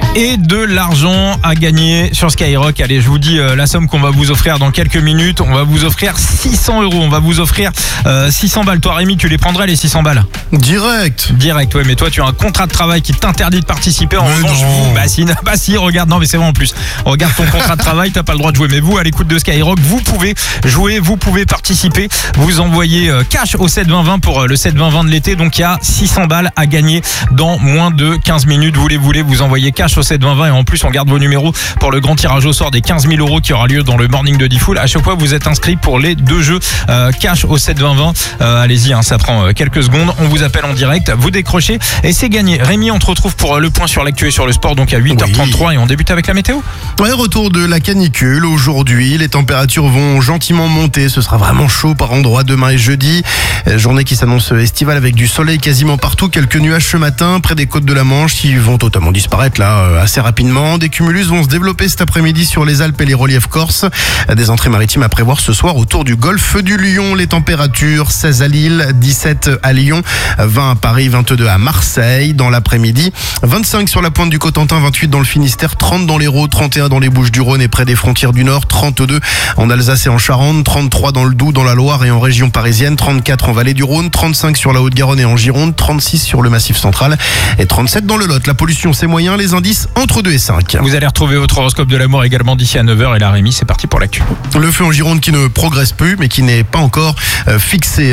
et de l'argent à gagner sur Skyrock. Allez, je vous dis la somme qu'on va vous offrir dans quelques minutes. On va vous offrir 600 €. On va vous offrir 600 balles. Toi, Rémi, tu les prendrais les 600 balles? Direct, ouais, mais toi, tu as un contrat de travail qui t'interdit de participer. En revanche, vous, bah si, regarde, non, mais c'est vrai en plus. Regarde ton contrat de travail, t'as pas le droit de jouer. Mais vous, à l'écoute de Skyrock, vous pouvez jouer, vous pouvez participer. Vous envoyez cash au 72020 pour le 72020 de l'été. Donc, il y a 600 balles à gagner dans moins de 15 minutes. Vous envoyez cash au 72020 et en plus, on garde vos numéros pour le grand tirage au sort des 15 000 € qui aura lieu dans le morning de Diffoul. À chaque fois, vous êtes inscrit pour les deux jeux cash au 72020. Allez-y, ça prend quelques secondes. On vous appelle en direct, vous décrochez et c'est gagné. Rémi, on te retrouve pour le point sur l'actu et sur le sport, donc à 8h33 et on débute avec la météo. Ouais, retour de la canicule aujourd'hui. Les températures vont gentiment monter. Ce sera vraiment chaud par endroits demain et jeudi. Journée qui s'annonce estivale avec du soleil quasiment partout. Quelques nuages ce matin près des côtes de la Manche qui vont totalement disparaître là assez rapidement. Des cumulus vont se développer cet après-midi sur les Alpes et les reliefs corses. Des entrées maritimes à prévoir ce soir autour du golfe du Lion. Les températures 16 à Lille, 17 à Lyon, 20 à Paris, 22 à Marseille dans l'après-midi, 25 sur la pointe du Cotentin, 28 dans le Finistère, 30 dans l'Hérault, 31 dans les Bouches-du-Rhône et près des frontières du Nord, 32 en Alsace et en Charente, 33 dans le Doubs, dans la Loire et en région parisienne, 34 en Vallée du Rhône, 35 sur la Haute-Garonne et en Gironde, 36 sur le Massif central et 37 dans le Lot. La pollution c'est moyen, les indices entre 2 et 5. Vous allez retrouver votre horoscope de l'amour également d'ici à 9h et là Rémi, c'est parti pour l'actu. Le feu en Gironde qui ne progresse plus mais qui n'est pas encore fixé.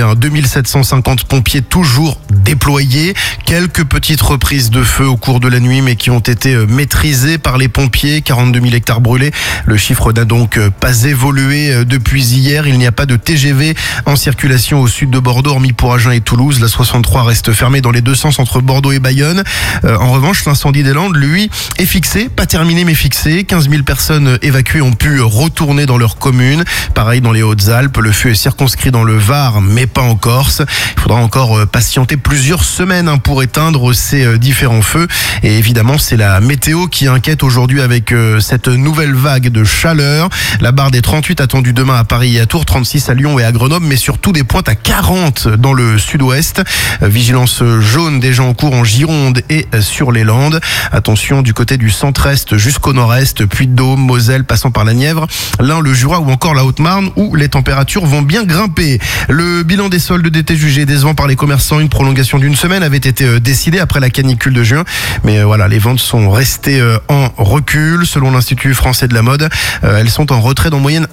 2750 pompiers toujours déployés. Quelques petites reprises de feu au cours de la nuit mais qui ont été maîtrisées par les pompiers. 42 000 hectares brûlés. Le chiffre n'a donc pas évolué depuis hier. Il n'y a pas de TGV en circulation au sud de Bordeaux, hormis pour Agen et Toulouse. La 63 reste fermée dans les deux sens entre Bordeaux et Bayonne. En revanche, l'incendie des Landes, lui, est fixé. Pas terminé mais fixé. 15 000 personnes évacuées ont pu retourner dans leur commune. Pareil dans les Hautes-Alpes. Le feu est circonscrit dans le Var mais pas en Corse. Il faudra encore patienter plusieurs semaines pour éteindre ces différents feux. Et évidemment, c'est la météo qui inquiète aujourd'hui avec cette nouvelle vague de chaleur. La barre des 38 attendue demain à Paris et à Tours, 36 à Lyon et à Grenoble, mais surtout des pointes à 40 dans le sud-ouest. Vigilance jaune déjà en cours en Gironde et sur les Landes. Attention du côté du centre-est jusqu'au nord-est, Puy-de-Dôme, Moselle, passant par la Nièvre, l'Ain, le Jura ou encore la Haute-Marne où les températures vont bien grimper. Le bilan des soldes d'été jugé décevant par les commerçants, une prolongation d'une semaine avait été décidée après la canicule de juin. Mais voilà, les ventes sont restées en recul. Selon l'Institut français de la mode, elles sont en retrait d'en moyenne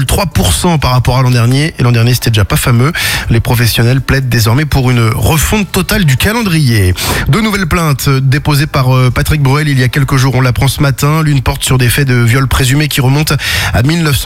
1,3% par rapport à l'an dernier. Et l'an dernier, c'était déjà pas fameux. Les professionnels plaident désormais pour une refonte totale du calendrier. Deux nouvelles plaintes déposées par Patrick Bruel il y a quelques jours. On l'apprend ce matin. L'une porte sur des faits de viol présumé qui remontent à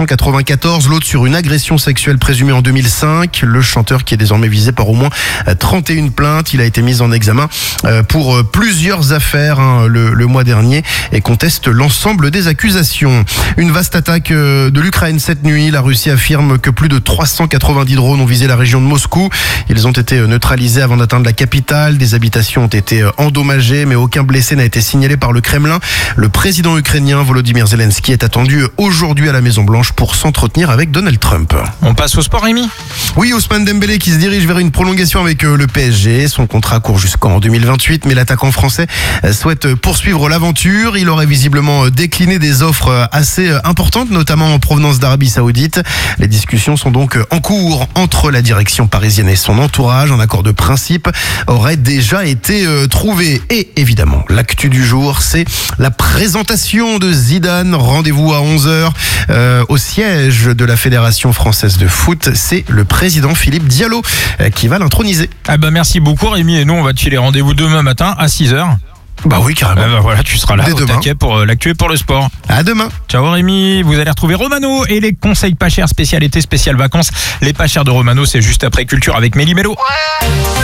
1994. L'autre sur une agression sexuelle présumée en 2005. Le chanteur qui est désormais visé par au moins 31 plaintes. Il a été mis en examen pour plusieurs affaires le mois dernier et conteste l'ensemble des accusations. Une vaste attaque de l'Ukraine cette nuit. La Russie affirme que plus de 390 drones ont visé la région de Moscou. Ils ont été neutralisés avant d'atteindre la capitale. Des habitations ont été endommagées, mais aucun blessé n'a été signalé par le Kremlin. Le président ukrainien Volodymyr Zelensky est attendu aujourd'hui à la Maison-Blanche pour s'entretenir avec Donald Trump. On passe au sport, Rémi? Oui, Ousmane Dembélé qui se dirige vers une prolongation avec le PSG. Son contrat court jusqu'en 2028, mais l'attaquant français souhaite poursuivre l'aventure. Il aurait visiblement décliné des offres assez importantes, notamment en provenance d'Arabie Saoudite. Les discussions sont donc en cours entre la direction parisienne et son entourage. Un accord de principe aurait déjà été trouvé. Et évidemment, l'actu du jour, c'est la présentation de Zidane. Rendez-vous à 11h au siège de la Fédération française de foot. C'est le président Philippe Diallo qui va l'introniser. Merci beaucoup Rémi, et nous on va te filer rendez-vous demain matin à 6h. Bah oui, carrément. Voilà, tu seras là dès au demain taquet pour l'actu et pour le sport. À demain. Ciao Rémi, vous allez retrouver Romano et les conseils pas chers, spécial été, spécial vacances. Les pas chers de Romano, c'est juste après Culture avec Méli Mélo.